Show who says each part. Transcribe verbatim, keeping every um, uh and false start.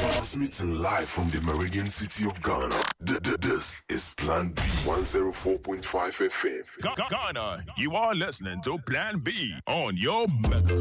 Speaker 1: Transmitting live from the Meridian City of Ghana. This is Plan B one oh four point five F M.
Speaker 2: Ghana, you are listening to Plan B on your Mega.